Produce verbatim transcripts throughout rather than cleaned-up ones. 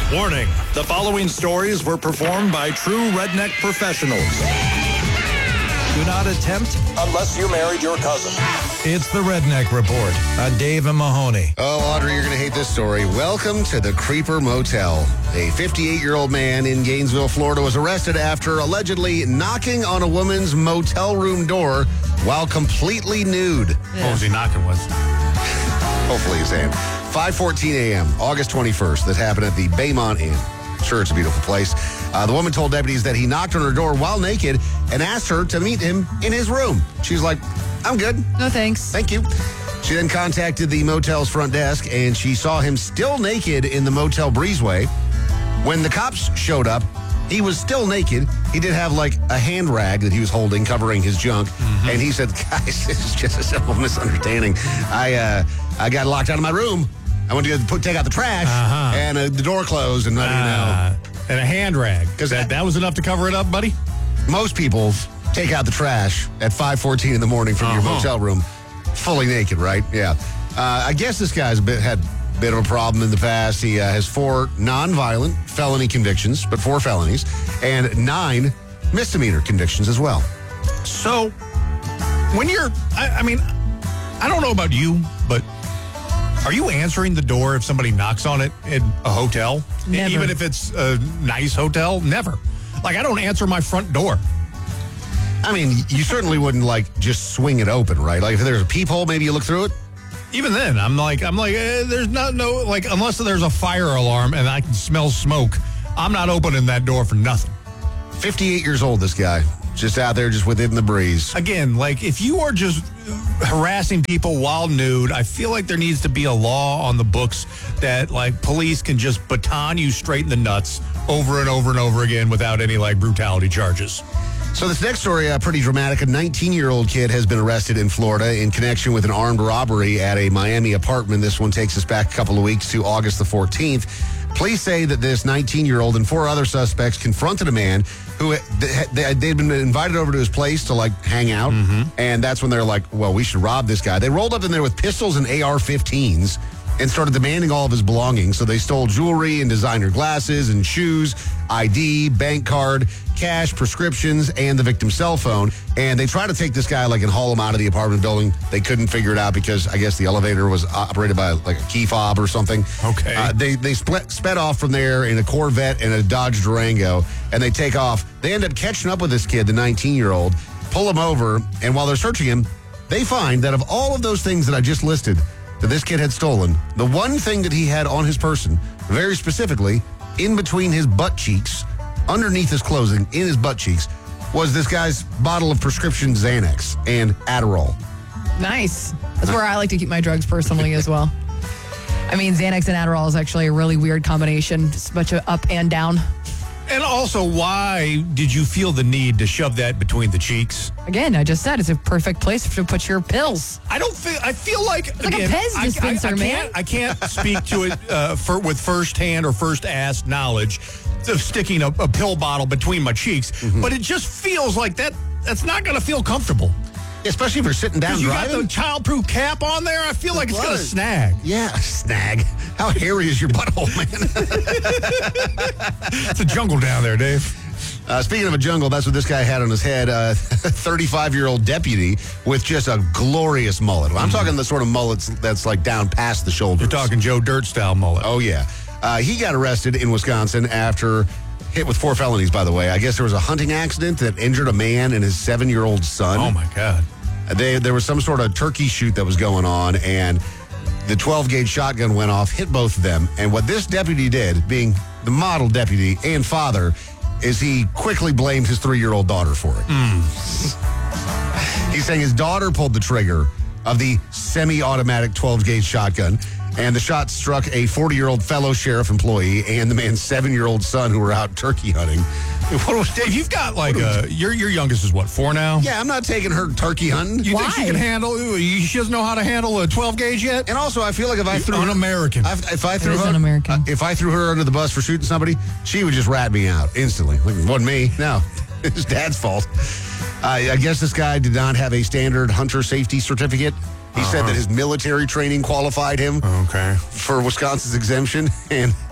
Warning, the following stories were performed by true redneck professionals. Do not attempt unless you married your cousin. It's the Redneck Report on Dave and Mahoney. Oh, Audrey, you're going to hate this story. Welcome to the Creeper Motel. A fifty-eight-year-old man in Gainesville, Florida was arrested after allegedly knocking on a woman's motel room door while completely nude. Yeah. What was he knocking with? Hopefully he's saying. five fourteen a.m., August twenty-first. That happened at the Baymont Inn. Sure, it's a beautiful place. Uh, the woman told deputies that he knocked on her door while naked and asked her to meet him in his room. She's like, I'm good. No thanks. Thank you. She then contacted the motel's front desk, and she saw him still naked in the motel breezeway. When the cops showed up, he was still naked. He did have like a hand rag that he was holding covering his junk. Mm-hmm. And he said, guys, this is just a simple misunderstanding. I uh, I got locked out of my room. I went to put, take out the trash, uh-huh. and uh, the door closed, and uh, you know. And a hand rag. Because that, that was enough to cover it up, buddy? Most people take out the trash at five fourteen in the morning from uh-huh. your motel room fully naked, right? Yeah. Uh, I guess this guy's a bit, had a bit of a problem in the past. He uh, has four non-violent felony convictions, but four felonies, and nine misdemeanor convictions as well. So, when you're, I, I mean, I don't know about you, but are you answering the door if somebody knocks on it in a hotel? Never. Even if it's a nice hotel? Never. Like, I don't answer my front door. I mean, you certainly wouldn't, like, just swing it open, right? Like, if there's a peephole, maybe you look through it? Even then, I'm like, I'm like, eh, there's not, no, like, unless there's a fire alarm and I can smell smoke, I'm not opening that door for nothing. fifty-eight years old, this guy. Just out there, just within the breeze. Again, like, if you are just harassing people while nude, I feel like there needs to be a law on the books that, like, police can just baton you straight in the nuts over and over and over again without any, like, brutality charges. So this next story, uh, pretty dramatic. A nineteen-year-old kid has been arrested in Florida in connection with an armed robbery at a Miami apartment. This one takes us back a couple of weeks to August the fourteenth. Police say that this nineteen-year-old and four other suspects confronted a man who they'd been invited over to his place to, like, hang out. Mm-hmm. And that's when they're like, well, we should rob this guy. They rolled up in there with pistols and A R fifteens and started demanding all of his belongings. So they stole jewelry and designer glasses and shoes, I D, bank card, cash, prescriptions, and the victim's cell phone. And they tried to take this guy, like, and haul him out of the apartment building. They couldn't figure it out because I guess the elevator was operated by, like, a key fob or something. Okay. Uh, they they split, sped off from there in a Corvette and a Dodge Durango, and they take off. They end up catching up with this kid, the nineteen-year-old, pull him over, and while they're searching him, they find that of all of those things that I just listed that this kid had stolen, the one thing that he had on his person, very specifically, in between his butt cheeks, underneath his clothing, in his butt cheeks, was this guy's bottle of prescription Xanax and Adderall. Nice. That's where I like to keep my drugs personally as well. I mean, Xanax and Adderall is actually a really weird combination. It's a bunch of up and down. And also, why did you feel the need to shove that between the cheeks? Again, I just said it's a perfect place to put your pills. I don't feel. I feel like it's again, like a Pez dispenser, I, I, I man. Can't, I can't speak to it uh, for, with first-hand or first-ass knowledge of sticking a, a pill bottle between my cheeks, mm-hmm. but it just feels like that. That's not going to feel comfortable. Especially if you're sitting down you driving. You got the childproof cap on there. I feel like it's going to snag. Yeah, snag. How hairy is your butthole, man? It's a jungle down there, Dave. Uh, speaking of a jungle, that's what this guy had on his head. A uh, thirty-five-year-old deputy with just a glorious mullet. I'm mm-hmm. talking the sort of mullet that's like down past the shoulders. You're talking Joe Dirt-style mullet. Oh, yeah. Uh, he got arrested in Wisconsin after hit with four felonies, by the way. I guess there was a hunting accident that injured a man and his seven-year-old son. Oh, my God. They, there was some sort of turkey shoot that was going on, and the twelve-gauge shotgun went off, hit both of them. And what this deputy did, being the model deputy and father, is he quickly blamed his three-year-old daughter for it. Mm. He's saying his daughter pulled the trigger of the semi-automatic twelve-gauge shotgun, and the shot struck a forty-year-old fellow sheriff employee and the man's seven-year-old son who were out turkey hunting. What was, Dave, you've got like a, your your youngest is what, four now? Yeah, I'm not taking her turkey hunting. You Why? think she can handle, she doesn't know how to handle a twelve gauge yet? And also, I feel like if I threw un-American. her, if I threw it is her, un-American. Uh, if I threw her under the bus for shooting somebody, she would just rat me out instantly. Like, it wasn't me. No, it's Dad's fault. Uh, I guess this guy did not have a standard hunter safety certificate. He uh-huh. said that his military training qualified him okay. for Wisconsin's exemption, and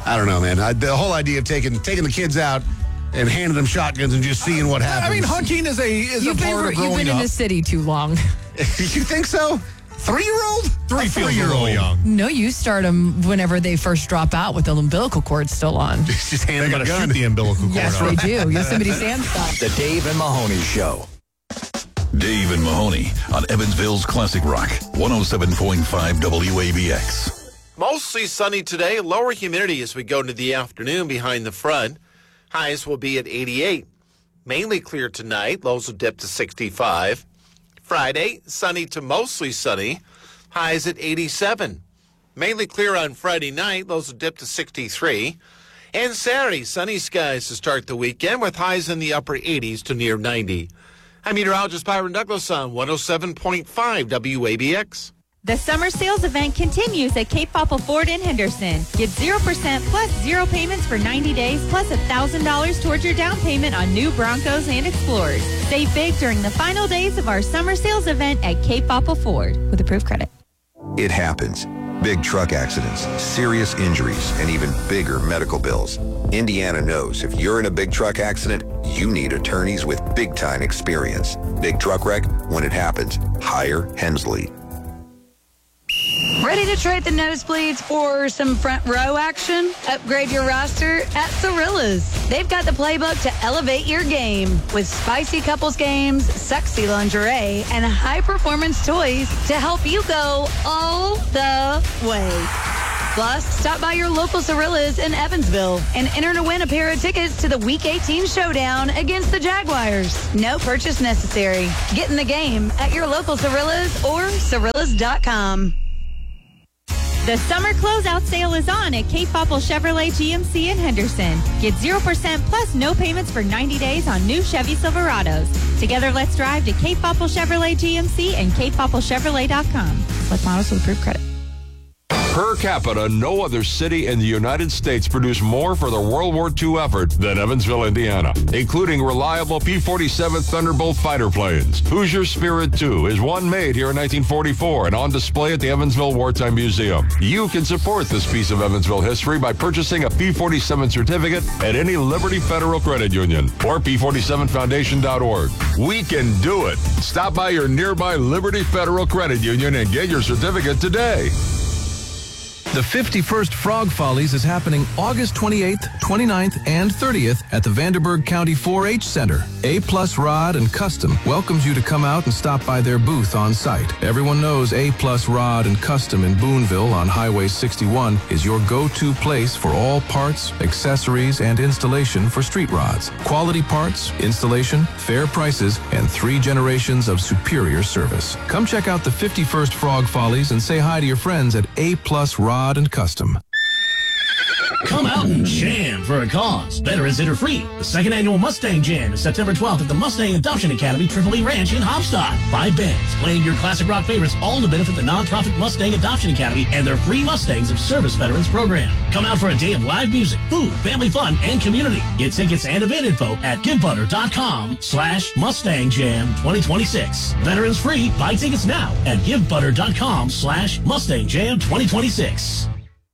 I don't know, man. I, the whole idea of taking taking the kids out and handing them shotguns and just seeing what happens. I mean, hunting is a is You've a been, part of growing you've been up. in the city too long. You think so? Three-year-old? Three A feels a little young. No, you start them whenever they first drop out with the umbilical cord still on. Just hand They them got a to gun. shoot the umbilical cord Yes, off. they do. Yosemite Sandstone. The Dave and Mahoney Show. Dave and Mahoney on Evansville's Classic Rock, one oh seven point five W A B X. Mostly sunny today, lower humidity as we go into the afternoon behind the front. Highs will be at eighty-eight. Mainly clear tonight, lows will dip to sixty-five. Friday, sunny to mostly sunny, highs at eighty-seven. Mainly clear on Friday night, lows will dip to sixty-three. And Saturday, sunny skies to start the weekend with highs in the upper eighties to near ninety. I'm meteorologist Byron Douglas on one oh seven point five W A B X. The summer sales event continues at Cape Popple Ford in Henderson. Get zero percent plus zero payments for ninety days plus one thousand dollars towards your down payment on new Broncos and Explorers. Save big during the final days of our summer sales event at Cape Popple Ford with approved credit. It happens. Big truck accidents, serious injuries, and even bigger medical bills. Indiana knows if you're in a big truck accident, you need attorneys with big-time experience. Big truck wreck, when it happens, hire Hensley. Ready to trade the nosebleeds for some front row action? Upgrade your roster at Cirilla's. They've got the playbook to elevate your game with spicy couples games, sexy lingerie, and high-performance toys to help you go all the way. Plus, stop by your local Cirilla's in Evansville and enter to win a pair of tickets to the Week eighteen showdown against the Jaguars. No purchase necessary. Get in the game at your local Cirilla's or Cirillas dot com. The summer closeout sale is on at Cape Popple Chevrolet G M C in Henderson. Get zero percent plus no payments for ninety days on new Chevy Silverados. Together, let's drive to Cape Popple Chevrolet G M C and Cape Popple Chevrolet dot com. Select models with approved credit. Per capita, no other city in the United States produced more for the World War Two effort than Evansville, Indiana, including reliable P forty-seven Thunderbolt fighter planes. Hoosier Spirit two is one made here in nineteen forty-four and on display at the Evansville Wartime Museum. You can support this piece of Evansville history by purchasing a P forty-seven certificate at any Liberty Federal Credit Union or P forty-seven foundation dot org. We can do it. Stop by your nearby Liberty Federal Credit Union and get your certificate today. The fifty-first Frog Follies is happening August twenty-eighth, twenty-ninth, and thirtieth at the Vanderburgh County four H Center. A-Plus Rod and Custom welcomes you to come out and stop by their booth on site. Everyone knows A-Plus Rod and Custom in Boonville on Highway sixty-one is your go-to place for all parts, accessories, and installation for street rods. Quality parts, installation, fair prices, and three generations of superior service. Come check out the fifty-first Frog Follies and say hi to your friends at A-Plus Rod and Custom. Come out and jam for a cause. Veterans Enter Free. The second annual Mustang Jam is September twelfth at the Mustang Adoption Academy, Tripoli Ranch in Hopstock. Five bands playing your classic rock favorites, all to benefit the nonprofit Mustang Adoption Academy and their Free Mustangs of Service Veterans program. Come out for a day of live music, food, family fun, and community. Get tickets and event info at givebutter.com slash Mustang Jam 2026. Veterans free. Buy tickets now at givebutter.com slash Mustang Jam 2026.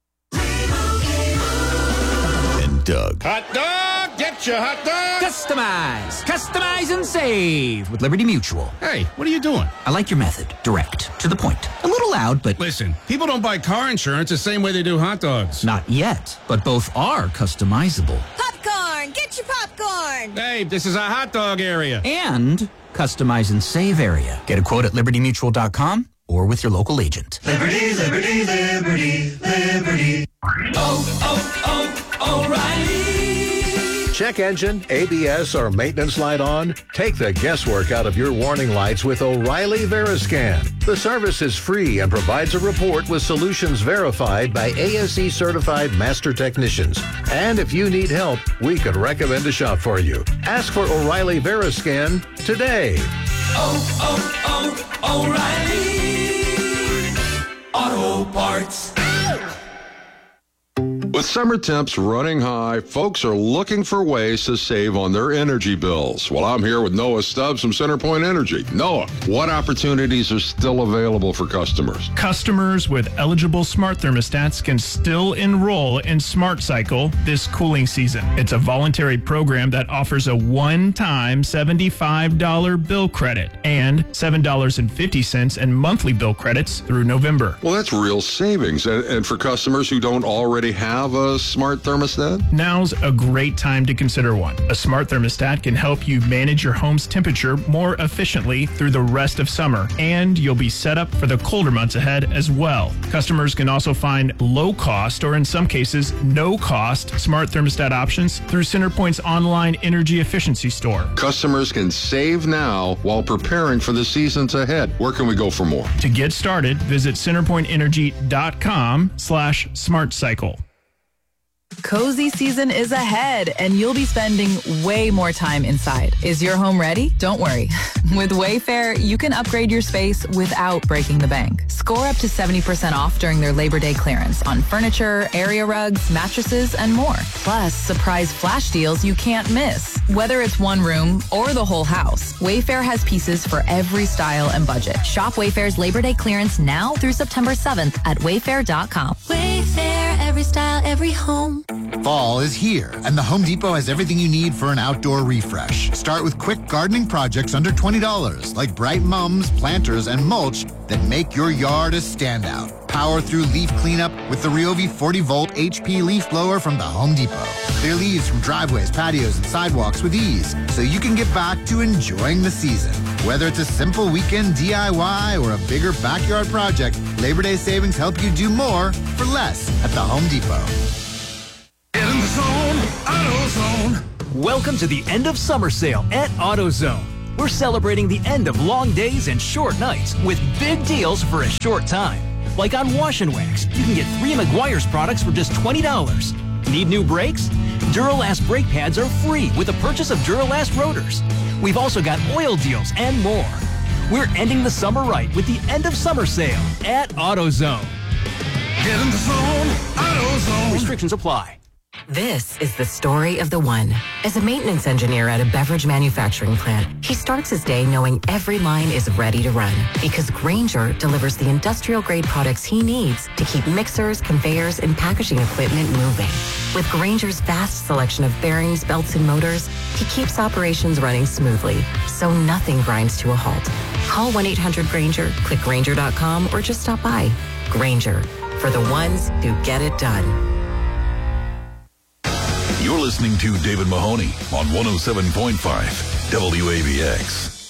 Doug. Hot dog! Get your hot dog! Customize! Customize and save with Liberty Mutual. Hey, what are you doing? I like your method. Direct. To the point. A little loud, but... Listen, people don't buy car insurance the same way they do hot dogs. Not yet, but both are customizable. Popcorn! Get your popcorn! Hey, this is a hot dog area. And customize and save area. Get a quote at liberty mutual dot com or with your local agent. Liberty, liberty, liberty, liberty. Oh, oh, oh, O'Reilly. Check engine, A B S, or maintenance light on? Take the guesswork out of your warning lights with O'Reilly Veriscan. The service is free and provides a report with solutions verified by A S E certified master technicians. And if you need help, we could recommend a shop for you. Ask for O'Reilly Veriscan today. Oh, oh, oh, O'Reilly Auto Parts. With summer temps running high, folks are looking for ways to save on their energy bills. Well, I'm here with Noah Stubbs from CenterPoint Energy. Noah, what opportunities are still available for customers? Customers with eligible smart thermostats can still enroll in Smart Cycle this cooling season. It's a voluntary program that offers a one-time seventy-five dollars bill credit and seven dollars and fifty cents in monthly bill credits through November. Well, that's real savings. And, and for customers who don't already have a smart thermostat? Now's a great time to consider one. A smart thermostat can help you manage your home's temperature more efficiently through the rest of summer, and you'll be set up for the colder months ahead as well. Customers can also find low-cost, or in some cases, no-cost smart thermostat options through CenterPoint's online energy efficiency store. Customers can save now while preparing for the seasons ahead. Where can we go for more? To get started, visit centerpointenergy.com slash smart cycle. Cozy season is ahead, and you'll be spending way more time inside. Is your home ready? Don't worry. With Wayfair, you can upgrade your space without breaking the bank. Score up to seventy percent off during their Labor Day clearance on furniture, area rugs, mattresses, and more. Plus, surprise flash deals you can't miss. Whether it's one room or the whole house, Wayfair has pieces for every style and budget. Shop Wayfair's Labor Day clearance now through September seventh at wayfair dot com. Wayfair, every style, every home. Fall is here, and the Home Depot has everything you need for an outdoor refresh. Start with quick gardening projects under twenty dollars, like bright mums, planters, and mulch that make your yard a standout. Power through leaf cleanup with the Ryobi forty volt H P leaf blower from the Home Depot. Clear leaves from driveways, patios, and sidewalks with ease, so you can get back to enjoying the season. Whether it's a simple weekend D I Y or a bigger backyard project, Labor Day savings help you do more for less at the Home Depot. Get in the zone, AutoZone. Welcome to the end of summer sale at AutoZone. We're celebrating the end of long days and short nights with big deals for a short time. Like on Wash and Wax, you can get three Meguiar's products for just twenty dollars. Need new brakes? Duralast brake pads are free with the purchase of Duralast rotors. We've also got oil deals and more. We're ending the summer right with the end of summer sale at AutoZone. Get in the zone, AutoZone. Restrictions apply. This is the story of the one. As a maintenance engineer at a beverage manufacturing plant, he starts his day knowing every line is ready to run because Grainger delivers the industrial-grade products he needs to keep mixers, conveyors, and packaging equipment moving. With Grainger's vast selection of bearings, belts, and motors, he keeps operations running smoothly, so nothing grinds to a halt. Call one eight hundred Grainger, click Grainger dot com, or just stop by. Grainger, for the ones who get it done. You're listening to David Mahoney on one oh seven point five W A B X.